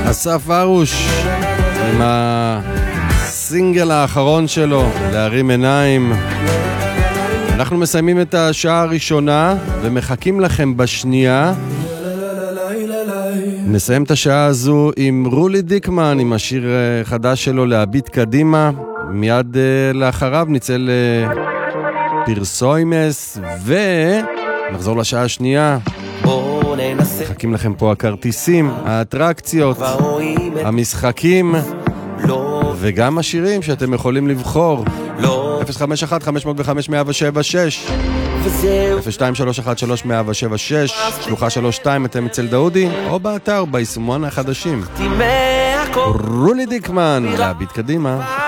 אסף ארוש עם הסינגל האחרון שלו, להרים עיניים. אנחנו מסיימים את השעה הראשונה ומחכים לכם בשנייה. נסיים את השעה הזו עם רולי דיקמן, עם השיר חדש שלו להביט קדימה. מיד לאחריו נצא לפרסוימס ונחזור לשעה השנייה. מחכים לכם פה הכרטיסים, האטרקציות, המשחקים וגם השירים שאתם יכולים לבחור. 051-505-176 0231-3176 שלוחה 32. אתם אצל דאודי או באתר ביישומון החדשים. רולי דיקמן, להביט קדימה.